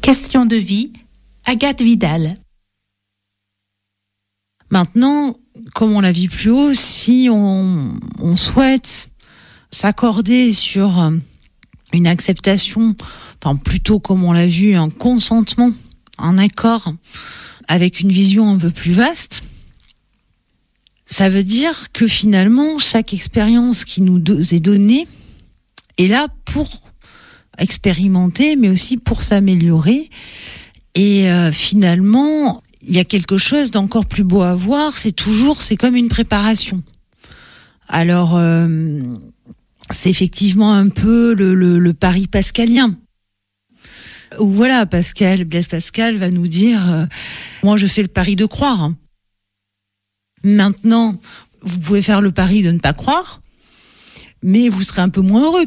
Question de vie, Agathe Vidal. Maintenant, comme on l'a vu plus haut, si on souhaite s'accorder sur une acceptation, enfin plutôt comme on l'a vu, un consentement, un accord avec une vision un peu plus vaste, ça veut dire que finalement, chaque expérience qui nous est donnée est là pour expérimenter, mais aussi pour s'améliorer. Et finalement, il y a quelque chose d'encore plus beau à voir, c'est comme une préparation. Alors, c'est effectivement un peu le pari pascalien. Où voilà, Blaise Pascal va nous dire, moi je fais le pari de croire. Maintenant, vous pouvez faire le pari de ne pas croire, mais vous serez un peu moins heureux.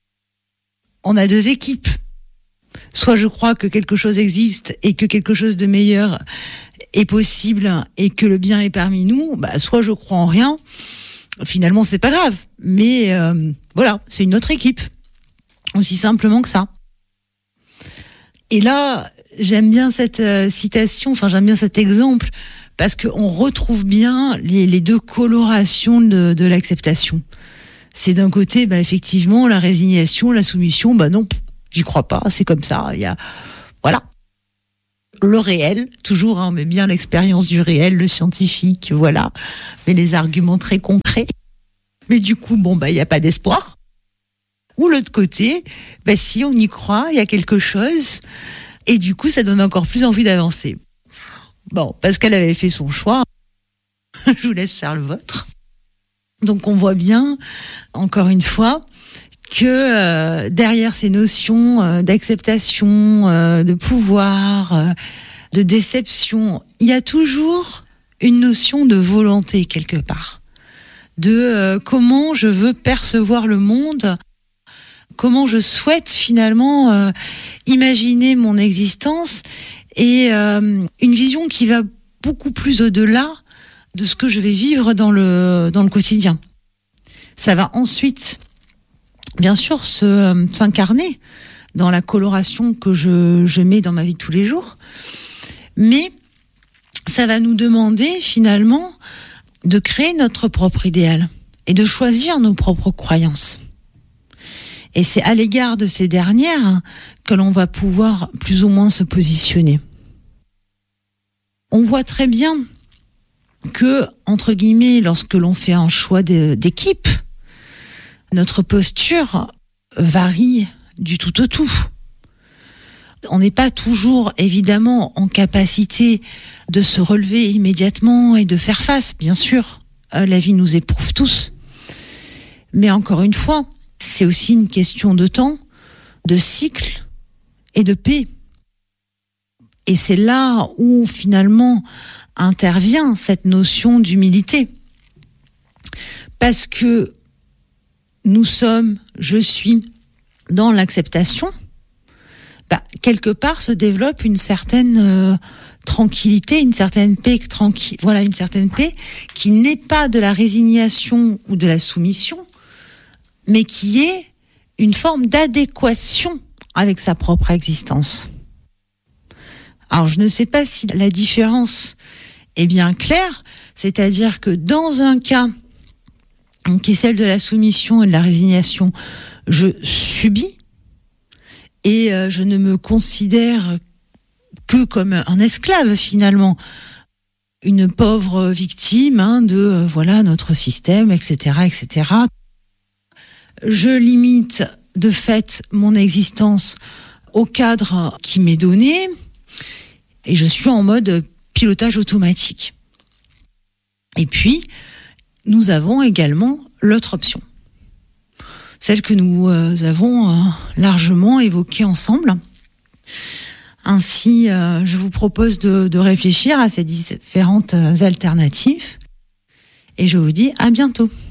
On a deux équipes. Soit je crois que quelque chose existe et que quelque chose de meilleur est possible et que le bien est parmi nous, soit je crois en rien. Finalement, c'est pas grave. Mais voilà, c'est une autre équipe. Aussi simplement que ça. Et là, j'aime bien cette citation, j'aime bien cet exemple, parce qu'on retrouve bien les deux colorations de l'acceptation. C'est d'un côté, effectivement, la résignation, la soumission, non, j'y crois pas, c'est comme ça, voilà. Le réel, toujours, mais bien l'expérience du réel, le scientifique, voilà, mais les arguments très concrets. Mais du coup, il n'y a pas d'espoir. Ou l'autre côté, si on y croit, il y a quelque chose, et du coup, ça donne encore plus envie d'avancer. Bon, Pascal avait fait son choix, je vous laisse faire le vôtre. Donc on voit bien, encore une fois, que derrière ces notions d'acceptation, de pouvoir, de déception, il y a toujours une notion de volonté quelque part, de comment je veux percevoir le monde, comment je souhaite finalement imaginer mon existence, et une vision qui va beaucoup plus au-delà de ce que je vais vivre dans le quotidien. Ça va ensuite, bien sûr, s'incarner dans la coloration que je mets dans ma vie de tous les jours, mais ça va nous demander finalement de créer notre propre idéal et de choisir nos propres croyances. Et c'est à l'égard de ces dernières que l'on va pouvoir plus ou moins se positionner. On voit très bien que, entre guillemets, lorsque l'on fait un choix d'équipe, notre posture varie du tout au tout. On n'est pas toujours, évidemment, en capacité de se relever immédiatement et de faire face, bien sûr. La vie nous éprouve tous. Mais encore une fois, c'est aussi une question de temps, de cycle et de paix. Et c'est là où, finalement, intervient cette notion d'humilité. Parce que je suis dans l'acceptation, quelque part se développe une certaine tranquillité, une certaine paix, une certaine paix qui n'est pas de la résignation ou de la soumission, mais qui est une forme d'adéquation avec sa propre existence. Alors, je ne sais pas si la différence est bien claire, c'est-à-dire que dans un cas qui est celle de la soumission et de la résignation, je subis et je ne me considère que comme un esclave finalement, une pauvre victime de notre système, etc., etc. Je limite de fait mon existence au cadre qui m'est donné et je suis en mode pilotage automatique. Et puis, nous avons également l'autre option, celle que nous avons largement évoquée ensemble. Ainsi, je vous propose de réfléchir à ces différentes alternatives et je vous dis à bientôt.